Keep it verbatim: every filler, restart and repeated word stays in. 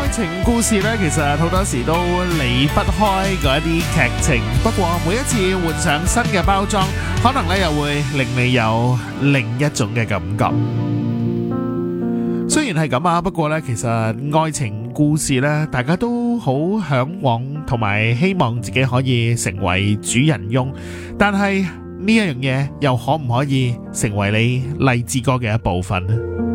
情故事呢，其實好多時都離不開嗰一啲劇情。不過每一次換上新嘅包裝，可能呢又會令你有另一種嘅感覺。雖然係咁啊，不過呢，其實愛情故事呢，大家都好向往，同埋希望自己可以成為主人翁。但係呢一樣嘢，又可唔可以成為你勵志歌嘅一部分呢？